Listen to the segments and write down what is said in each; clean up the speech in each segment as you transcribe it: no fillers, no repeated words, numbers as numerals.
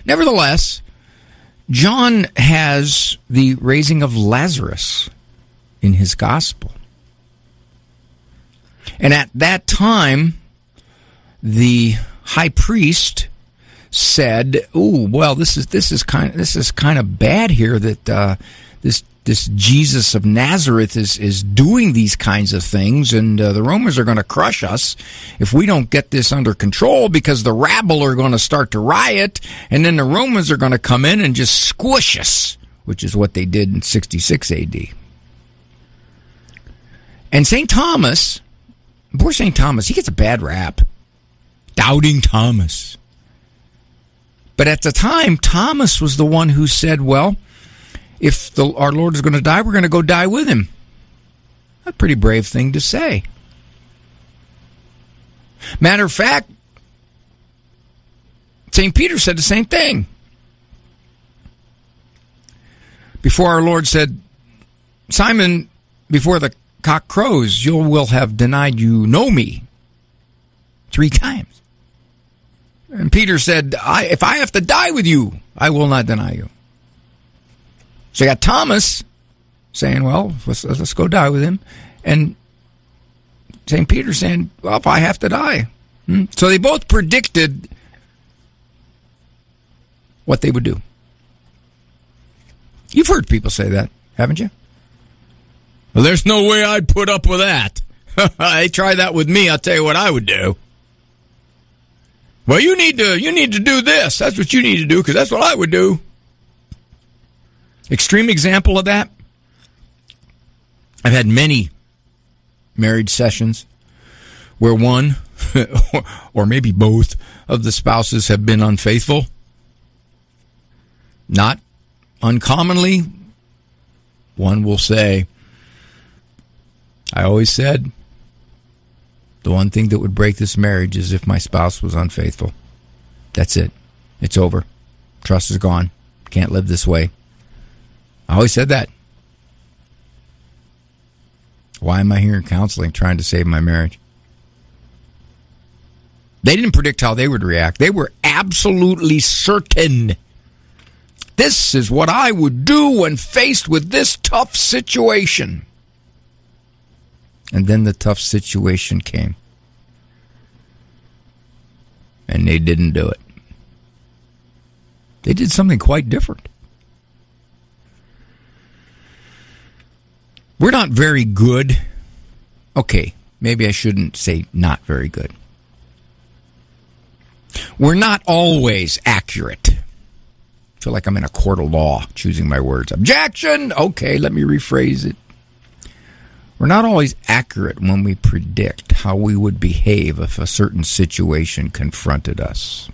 Nevertheless, John has the raising of Lazarus in his gospel. And at that time, the high priest said, "Oh, well, this is kind of bad here that this Jesus of Nazareth is doing these kinds of things, and the Romans are going to crush us if we don't get this under control, because the rabble are going to start to riot, and then the Romans are going to come in and just squish us," which is what they did in 66 A.D. And St. Thomas, poor St. Thomas, he gets a bad rap. Doubting Thomas. But at the time, Thomas was the one who said, well, if our Lord is going to die, we're going to go die with him. A pretty brave thing to say. Matter of fact, St. Peter said the same thing. Before our Lord said, "Simon, before the cock crows, you will have denied you know me 3 times. And Peter said, if I have to die with you, I will not deny you. So you got Thomas saying, well, let's go die with him. And St. Peter saying, well, if I have to die. So they both predicted what they would do. You've heard people say that, haven't you? Well, there's no way I'd put up with that. They try that with me, I'll tell you what I would do. Well, you need to do this. That's what you need to do, because that's what I would do. Extreme example of that. I've had many marriage sessions where one or maybe both of the spouses have been unfaithful. Not uncommonly, one will say, I always said the one thing that would break this marriage is if my spouse was unfaithful. That's it. It's over. Trust is gone. Can't live this way. I always said that. Why am I here in counseling trying to save my marriage? They didn't predict how they would react. They were absolutely certain. This is what I would do when faced with this tough situation. And then the tough situation came. And they didn't do it. They did something quite different. We're not very good. Okay, maybe I shouldn't say not very good. We're not always accurate. I feel like I'm in a court of law, choosing my words. Objection! Okay, let me rephrase it. We're not always accurate when we predict how we would behave if a certain situation confronted us.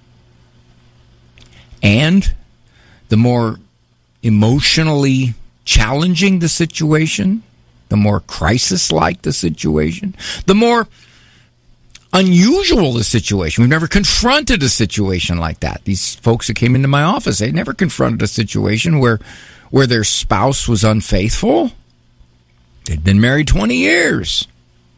And the more emotionally challenging the situation, the more crisis-like the situation, the more unusual the situation. We've never confronted a situation like that. These folks that came into my office, they never confronted a situation where their spouse was unfaithful. They'd been married 20 years.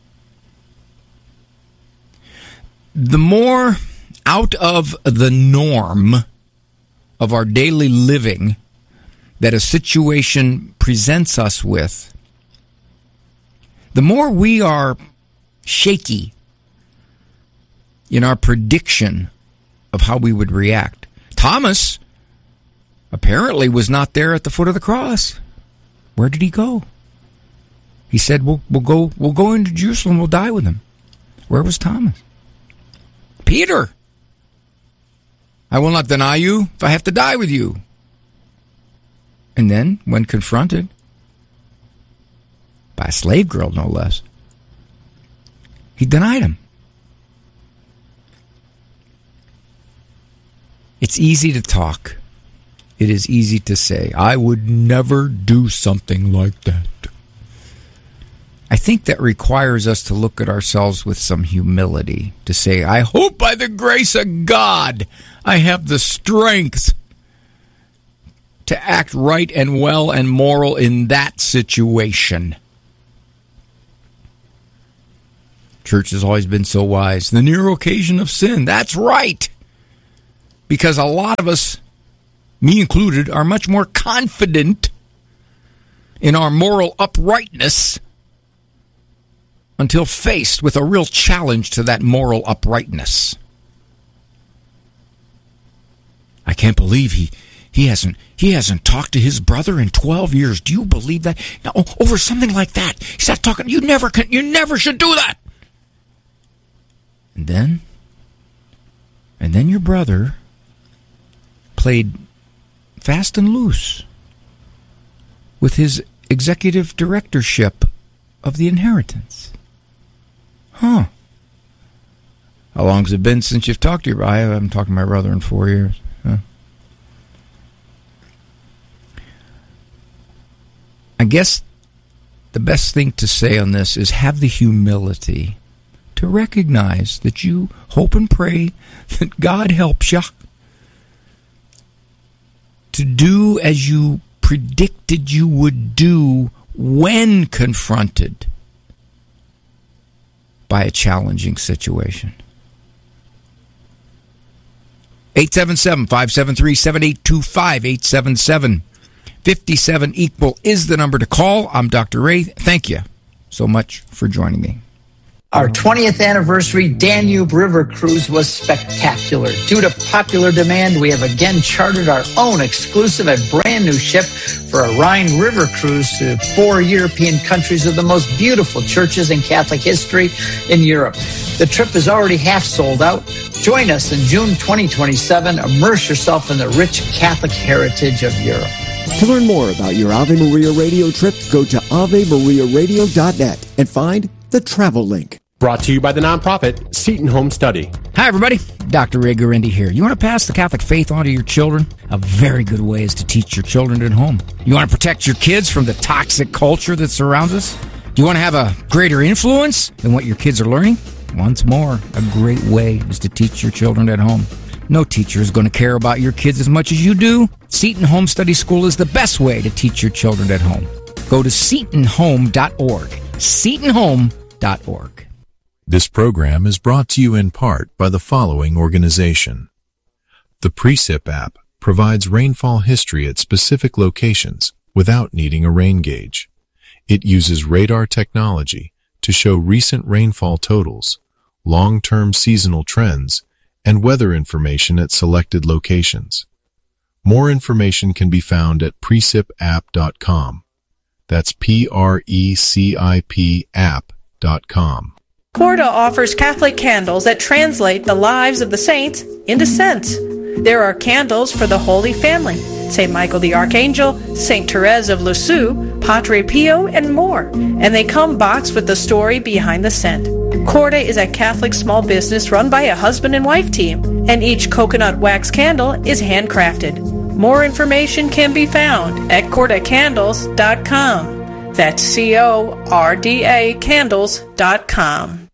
The more out of the norm of our daily living that a situation presents us with, the more we are shaky in our prediction of how we would react. Thomas apparently was not there at the foot of the cross. Where did he go? He said, we'll go into Jerusalem, we'll die with him. Where was Thomas? Peter, I will not deny you if I have to die with you. And then, when confronted by a slave girl, no less, he denied him. It's easy to talk. It is easy to say, I would never do something like that. I think that requires us to look at ourselves with some humility, to say, I hope by the grace of God I have the strength to act right and well and moral in that situation. Church has always been so wise. The near occasion of sin, that's right. Because a lot of us, me included, are much more confident in our moral uprightness until faced with a real challenge to that moral uprightness. I can't believe he hasn't talked to his brother in 12 years. Do you believe that? Now, over something like that, he's not talking. You never should do that. And then your brother played fast and loose with his executive directorship of the inheritance. Huh. How long has it been since you've talked to your brother? I haven't talked to my brother in 4 years. Huh. I guess the best thing to say on this is have the humility to recognize that you hope and pray that God helps you to do as you predicted you would do when confronted by a challenging situation. 877-573-7825, 877-57 is the number to call. I'm Dr. Ray. Thank you so much for joining me. Our 20th anniversary Danube River cruise was spectacular. Due to popular demand, we have again chartered our own exclusive and brand new ship for a Rhine River cruise to 4 European countries with the most beautiful churches in Catholic history in Europe. The trip is already half sold out. Join us in June 2027. Immerse yourself in the rich Catholic heritage of Europe. To learn more about your Ave Maria radio trip, go to AveMariaRadio.net and find the travel link. Brought to you by the nonprofit Seton Home Study. Hi, everybody. Dr. Ray Guarendi here. You want to pass the Catholic faith on to your children? A very good way is to teach your children at home. You want to protect your kids from the toxic culture that surrounds us? Do you want to have a greater influence than what your kids are learning? Once more, a great way is to teach your children at home. No teacher is going to care about your kids as much as you do. Seton Home Study School is the best way to teach your children at home. Go to SetonHome.org. SetonHome.org. This program is brought to you in part by the following organization. The Precip app provides rainfall history at specific locations without needing a rain gauge. It uses radar technology to show recent rainfall totals, long-term seasonal trends, and weather information at selected locations. More information can be found at precipapp.com. That's PRECIP app.com. Corda offers Catholic candles that translate the lives of the saints into scents. There are candles for the Holy Family, St. Michael the Archangel, St. Therese of Lisieux, Padre Pio, and more. And they come boxed with the story behind the scent. Corda is a Catholic small business run by a husband and wife team, and each coconut wax candle is handcrafted. More information can be found at cordacandles.com. That's CORDA candles.com.